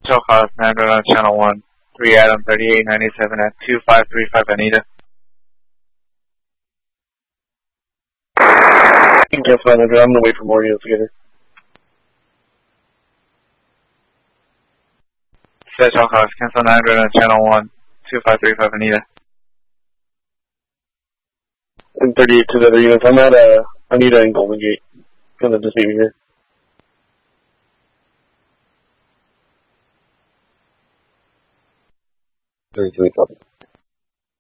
Chilcott, Commander on Channel 1, 3 Adam 3897 at 2535 Anita. You can find it. I'm going to wait for more units to get here. Chilcott, cancel 900 on Channel 1, 2535 Anita. And 38 to the other units. I'm at Anita and Golden Gate. Gonna just meet me here. 33 copy.